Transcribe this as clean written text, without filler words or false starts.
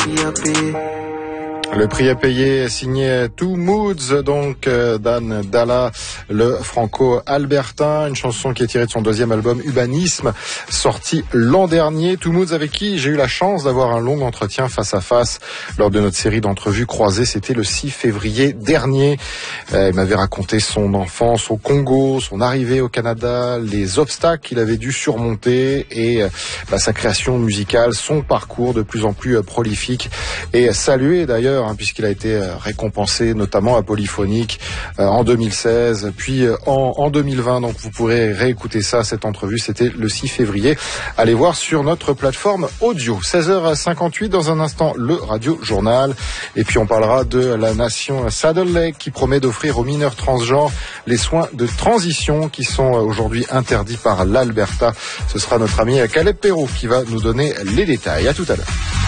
prix à payer. Le prix à payer signé Two Moods, donc Dan Dalla, le franco-albertain, une chanson qui est tirée de son deuxième album Urbanisme, sorti l'an dernier. Two Moods avec qui j'ai eu la chance d'avoir un long entretien face à face lors de notre série d'entrevues croisées. C'était le 6 février dernier. Il m'avait raconté son enfance au Congo, son arrivée au Canada, les obstacles qu'il avait dû surmonter et sa création musicale, son parcours de plus en plus prolifique et salué d'ailleurs, puisqu'il a été récompensé notamment à Polyphonique en 2016, puis en 2020. Donc vous pourrez réécouter ça, cette entrevue, c'était le 6 février. Allez voir sur notre plateforme audio. 16h58, dans un instant, le Radio Journal. Et puis on parlera de la nation Saddle Lake qui promet d'offrir aux mineurs transgenres les soins de transition qui sont aujourd'hui interdits par l'Alberta. Ce sera notre ami Caleb Perrault qui va nous donner les détails. À tout à l'heure.